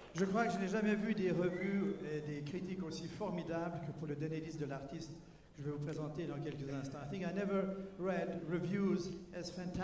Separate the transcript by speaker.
Speaker 1: Je crois que je n'ai jamais vu des revues et des critiques aussi formidables que pour le dernier disque de l'artiste que je vais vous présenter dans quelques instants. I think I never read reviews as fantastic